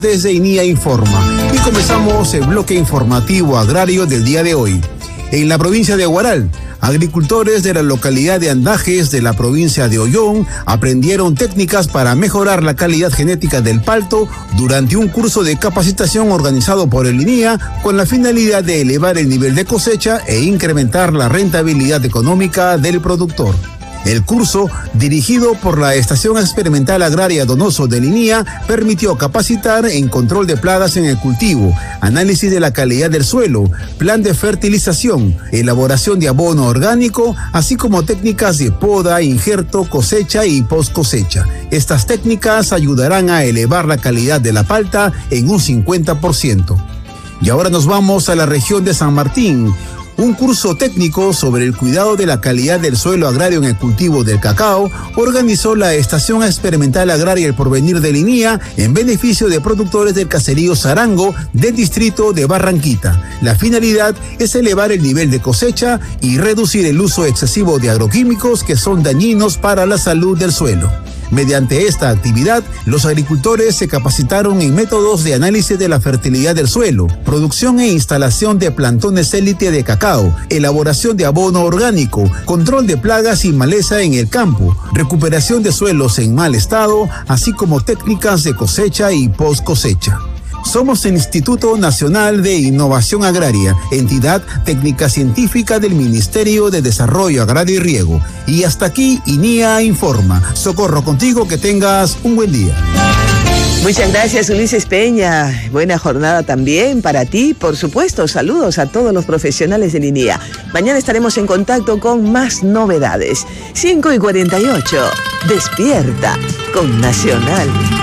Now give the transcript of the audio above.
Desde INIA Informa y comenzamos el bloque informativo agrario del día de hoy. En la provincia de Huaral, agricultores de la localidad de Andajes de la provincia de Ollón aprendieron técnicas para mejorar la calidad genética del palto durante un curso de capacitación organizado por el INIA con la finalidad de elevar el nivel de cosecha e incrementar la rentabilidad económica del productor. El curso, dirigido por la Estación Experimental Agraria Donoso del INIA, permitió capacitar en control de plagas en el cultivo, análisis de la calidad del suelo, plan de fertilización, elaboración de abono orgánico, así como técnicas de poda, injerto, cosecha y post cosecha. Estas técnicas ayudarán a elevar la calidad de la palta en un 50%. Y ahora nos vamos a la región de San Martín. Un curso técnico sobre el cuidado de la calidad del suelo agrario en el cultivo del cacao organizó la Estación Experimental Agraria El Porvenir del INIA en beneficio de productores del caserío Sarango del distrito de Barranquita. La finalidad es elevar el nivel de cosecha y reducir el uso excesivo de agroquímicos que son dañinos para la salud del suelo. Mediante esta actividad, los agricultores se capacitaron en métodos de análisis de la fertilidad del suelo, producción e instalación de plantones élite de cacao, elaboración de abono orgánico, control de plagas y maleza en el campo, recuperación de suelos en mal estado, así como técnicas de cosecha y post cosecha. Somos el Instituto Nacional de Innovación Agraria, entidad técnica científica del Ministerio de Desarrollo Agrario y Riego. Y hasta aquí, INIA Informa. Socorro contigo, que tengas un buen día. Muchas gracias, Ulises Peña. Buena jornada también para ti. Por supuesto, saludos a todos los profesionales del INIA. Mañana estaremos en contacto con más novedades. 5:48. Despierta con Nacional.